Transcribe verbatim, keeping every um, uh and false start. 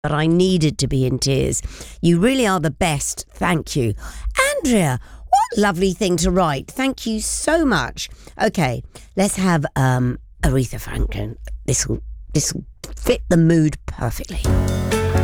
But I needed to be in tears. You really are the best. Thank you. Andrea, what lovely thing to write. Thank you so much. Okay, let's have um, Aretha Franklin. This will this will fit the mood perfectly.